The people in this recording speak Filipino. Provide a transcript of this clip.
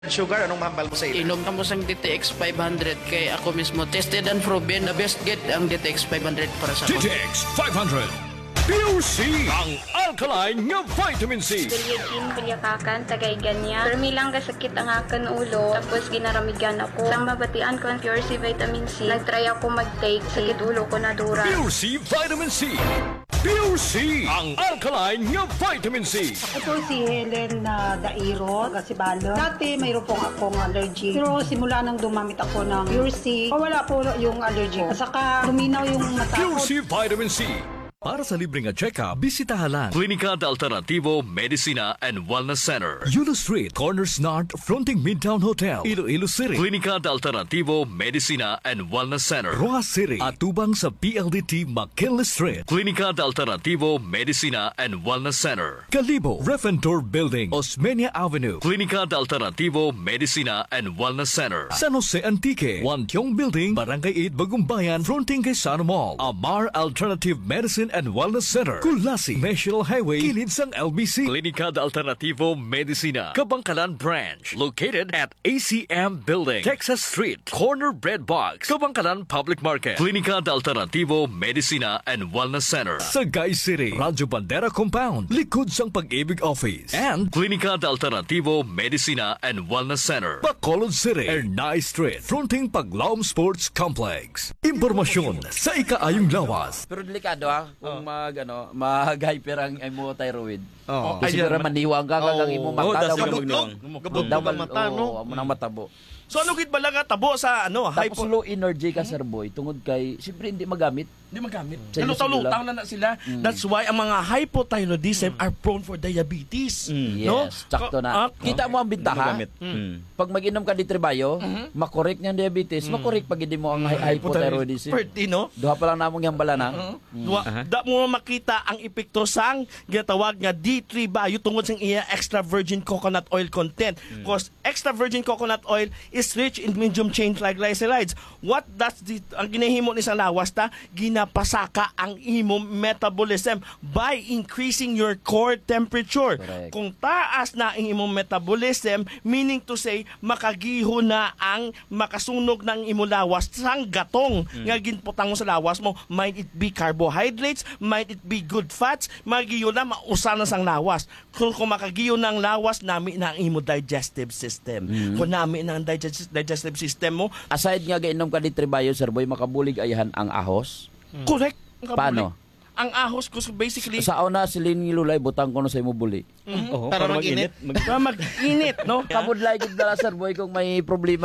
Sugar, anong mahambal mo sa ilo? Inom ka mo sang DTX 500 kay ako mismo tested and proven na best get ang DTX 500 para sa ako. DTX 500 Pure C, ang alkaline nga vitamin C. Bilyagin, bilyakakan, tagay ganya. Pero milang kasakit ang akan ulo, tapos ginaramigan ako. Sang mabatian ko ang Pure C Vitamin C, nagtry ako mag-take, sakit ulo ko na dura. Pure C Vitamin C. Pure C, ang alkaline nga vitamin C. Ako po si Helen na Dairo, Gasibalo. Dati mayroon pong akong allergy. Pero simula nang dumamit ako ng Pure C, wala po yung allergy. At saka luminaw yung mata ko. Pure C Vitamin C. Para sa libreng check-up, bisitahan Klinika de Alternativo Medicina and Wellness Center, Yulo Street, Corners North, fronting Midtown Hotel, Iloilo City. Klinika de Alternativo Medicina and Wellness Center, Roa City, atubang sa PLDT McKinley Street. Klinika de Alternativo Medicina and Wellness Center, Calibo, Refentor Building, Osmeña Avenue. Klinika de Alternativo Medicina and Wellness Center, San Jose Antique, Wantiong Building, Barangay 8, Bagumbayan, fronting kay Sano Mall. Amar Alternative Medicine and Wellness Center, Kulasi, National Highway, kilid sang LBC. Klinika de Alternativo Medicina, Kabangkalan Branch, located at ACM Building, Texas Street, Corner Bread Box, Kabangkalan Public Market. Klinika de Alternativo Medicina and Wellness Center, Sagay City, Radyo Bandera Compound, likod sang Pag-ibig Office, and Klinika de Alternativo Medicina and Wellness Center, Bacolod City, Ernay Street, fronting Paglaom Sports Complex. Impormasyon sa ikaayong lawas. Pero delikado kung mag-hyper ang hypothyroid. Oo. Kasi siguro maniwang ka kang imo mata daw Gabog ang mata, no? Mo nang matabo. So ano gid bala nga tabo sa Tapos low energy ka sir boy tungod kay siyempre hindi magamit. Hindi magamit. Sa Lutaw-lutaw na sila. That's why ang mga hypothyroidism are prone for diabetes. No? Yes, sakto na. Kita mo ang bintaha. Pag mag-inom ka di Trebayo, makorek niyang diabetes, makorek pag hindi mo ang hypothyroidism. Perti, no? Duha pa lang namong yang bala na. Da mo makita ang epekto sang ginatawag nga D3 bio tungod sa iya extra virgin coconut oil content. Because extra virgin coconut oil is rich in medium chain triglycerides. What does ang ginahimo ni sa lawas ta? Ginapasaka ang imong metabolism by increasing your core temperature. Correct. Kung taas na ang imong metabolism, meaning to say makagiho na ang makasunog ng imong lawas sang gatong nga ginputang mo sa lawas mo, might it be carbohydrates, might it be good fats, magiyo na mausa na sang lawas. Kung makagiyo ng lawas, nami na ang imong digestive system. Kung nami na ang digestive system mo, Aside nga gainom ka di Trebayo sir boy makabulig ayahan ang ahos. correct. Paano? Ang ahos ko basically Sa una silin ni Lulay butang ko na sa imo buli. para mag-init. Para mag-init, no? Kamudlay gid dala sir boy kung may problema